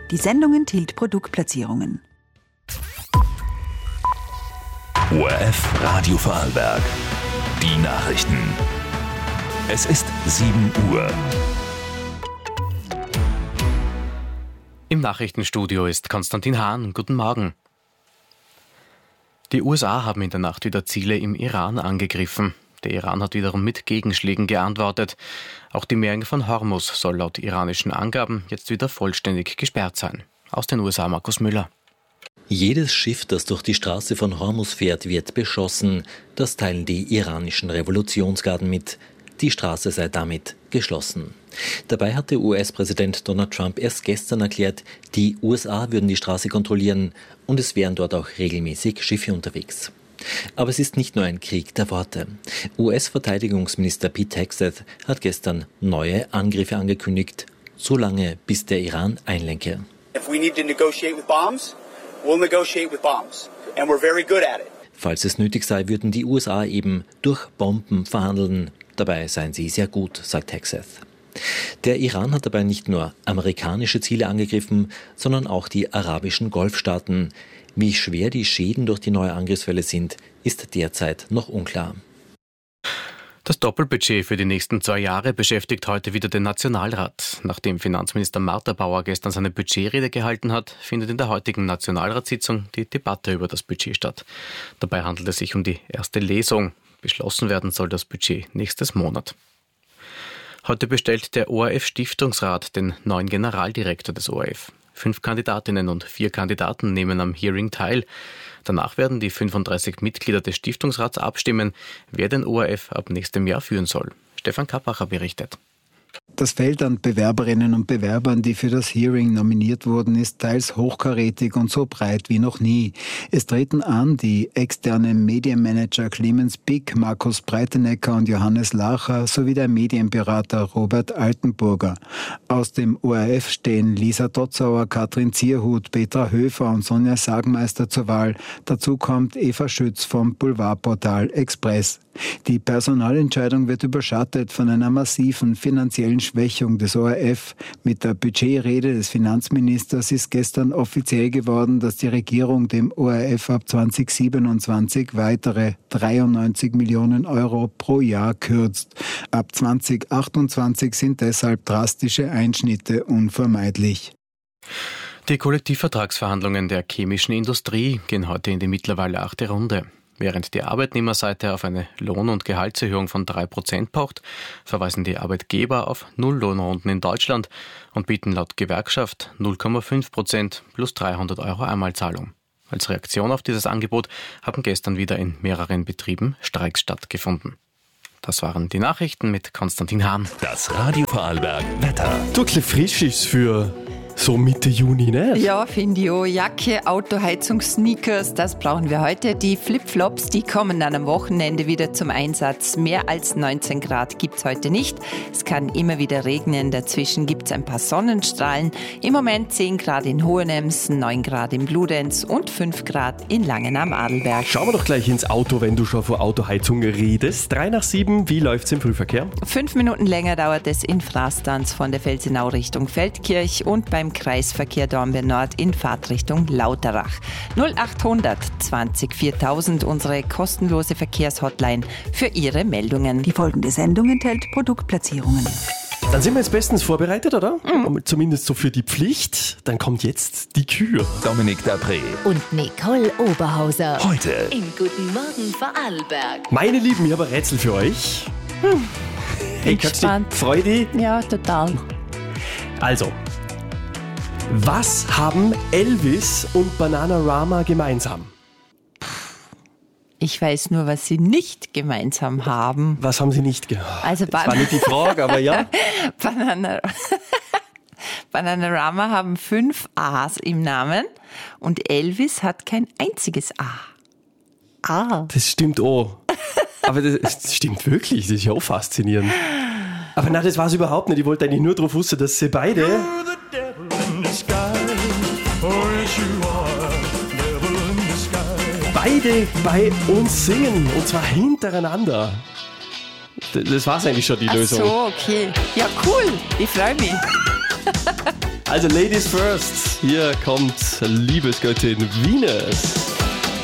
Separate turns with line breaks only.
Die Sendung enthält Produktplatzierungen.
ORF Radio Vorarlberg. Die Nachrichten. Es ist 7 Uhr.
Im Nachrichtenstudio ist Konstantin Hahn. Guten Morgen. Die USA haben in der Nacht wieder Ziele im Iran angegriffen. Der Iran hat wiederum mit Gegenschlägen geantwortet. Auch die Meerenge von Hormuz soll laut iranischen Angaben jetzt wieder vollständig gesperrt sein. Aus den USA Markus Müller.
Jedes Schiff, das durch die Straße von Hormuz fährt, wird beschossen. Das teilen die iranischen Revolutionsgarden mit. Die Straße sei damit geschlossen. Dabei hatte US-Präsident Donald Trump erst gestern erklärt, die USA würden die Straße kontrollieren und es wären dort auch regelmäßig Schiffe unterwegs. Aber es ist nicht nur ein Krieg der Worte. US-Verteidigungsminister Pete Hegseth hat gestern neue Angriffe angekündigt, solange bis der Iran einlenke.
If we need to negotiate with bombs, we'll negotiate with bombs. And we're very good at it.
Falls es nötig sei, würden die USA eben durch Bomben verhandeln. Dabei seien sie sehr gut, sagt Hegseth. Der Iran hat dabei nicht nur amerikanische Ziele angegriffen, sondern auch die arabischen Golfstaaten. Wie schwer die Schäden durch die neue Angriffswelle sind, ist derzeit noch unklar.
Das Doppelbudget für die nächsten 2 Jahre beschäftigt heute wieder den Nationalrat. Nachdem Finanzminister Martha Bauer gestern seine Budgetrede gehalten hat, findet in der heutigen Nationalratssitzung die Debatte über das Budget statt. Dabei handelt es sich um die erste Lesung. Beschlossen werden soll das Budget nächstes Monat. Heute bestellt der ORF-Stiftungsrat den neuen Generaldirektor des ORF. 5 Kandidatinnen und 4 Kandidaten nehmen am Hearing teil. Danach werden die 35 Mitglieder des Stiftungsrats abstimmen, wer den ORF ab nächstem Jahr führen soll. Stefan Kappacher berichtet.
Das Feld an Bewerberinnen und Bewerbern, die für das Hearing nominiert wurden, ist teils hochkarätig und so breit wie noch nie. Es treten an die externen Medienmanager Clemens Bick, Markus Breitenecker und Johannes Lacher sowie der Medienberater Robert Altenburger. Aus dem ORF stehen Lisa Dotzauer, Katrin Zierhut, Petra Höfer und Sonja Sagmeister zur Wahl. Dazu kommt Eva Schütz vom Boulevardportal Express. Die Personalentscheidung wird überschattet von einer massiven finanziellen Schwächung des ORF. Mit der Budgetrede des Finanzministers ist gestern offiziell geworden, dass die Regierung dem ORF ab 2027 weitere 93 Millionen Euro pro Jahr kürzt. Ab 2028 sind deshalb drastische Einschnitte unvermeidlich.
Die Kollektivvertragsverhandlungen der chemischen Industrie gehen heute in die mittlerweile 8. Runde. Während die Arbeitnehmerseite auf eine Lohn- und Gehaltserhöhung von 3% pocht, verweisen die Arbeitgeber auf Nulllohnrunden in Deutschland und bieten laut Gewerkschaft 0,5% plus 300 Euro Einmalzahlung. Als Reaktion auf dieses Angebot haben gestern wieder in mehreren Betrieben Streiks stattgefunden. Das waren die Nachrichten mit Konstantin Hahn.
Das Radio Vorarlberg Wetter.
Du, ein bisschen frisch ist für so Mitte Juni, ne?
Ja, finde ich auch. Jacke, Autoheizung, Sneakers, das brauchen wir heute. Die Flipflops, die kommen dann am Wochenende wieder zum Einsatz. Mehr als 19 Grad gibt's heute nicht. Es kann immer wieder regnen. Dazwischen gibt's ein paar Sonnenstrahlen. Im Moment 10 Grad in Hohenems, 9 Grad in Bludenz und 5 Grad in Langen am Adelberg.
Schauen wir doch gleich ins Auto, wenn du schon von Autoheizung redest. 3 nach 7, wie läuft's im Frühverkehr?
5 Minuten länger dauert es in Frastanz von der Felsenau Richtung Feldkirch und beim Kreisverkehr Dornbirn Nord in Fahrtrichtung Lauterach. 0800 20 4000, unsere kostenlose Verkehrshotline für Ihre Meldungen.
Die folgende Sendung enthält Produktplatzierungen.
Dann sind wir jetzt bestens vorbereitet, oder? Zumindest so für die Pflicht. Dann kommt jetzt die Kür.
Dominik Dapré.
Und Nicole Oberhauser.
Heute
In Guten Morgen Vorarlberg.
Meine Lieben, ich habe ein Rätsel für euch. Hey,
gespannt.
Freude?
Ja, total.
Also, was haben Elvis und Bananarama gemeinsam?
Ich weiß nur, was sie nicht gemeinsam haben.
Was haben sie nicht gehabt?
Also
das war nicht die Frage, aber ja.
Bananarama haben 5 A's im Namen und Elvis hat kein einziges A.
Das stimmt auch. Aber das stimmt wirklich, das ist ja auch faszinierend. Aber nein, das war es überhaupt nicht. Ich wollte eigentlich nur darauf wissen, dass sie beide bei uns singen. Und zwar hintereinander. Das war's eigentlich schon, die Lösung.
Ach so, okay. Ja, cool. Ich freue mich.
Also Ladies first, hier kommt Liebesgöttin Venus.